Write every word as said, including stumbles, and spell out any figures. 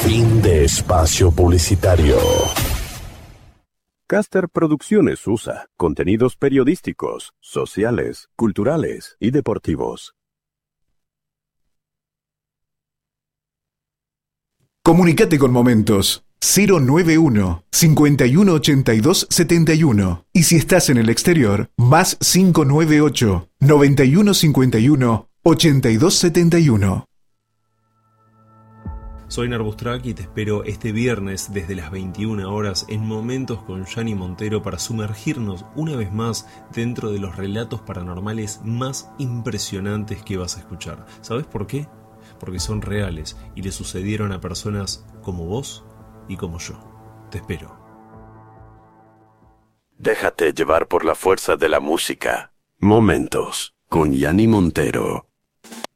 Fin de espacio publicitario. Caster Producciones U S A. Contenidos periodísticos, sociales, culturales y deportivos. Comunicate con Momentos cero noventa y uno, cincuenta y uno ochenta y dos setenta y uno. Y si estás en el exterior, más cinco nueve ocho, noventa y uno cincuenta y uno, ochenta y dos setenta y uno. Soy Narbustrak y te espero este viernes desde las veintiuna horas en Momentos con Gianni Montero para sumergirnos una vez más dentro de los relatos paranormales más impresionantes que vas a escuchar. ¿Sabes por qué? Porque son reales y le sucedieron a personas como vos y como yo. Te espero. Déjate llevar por la fuerza de la música. Momentos con Gianni Montero.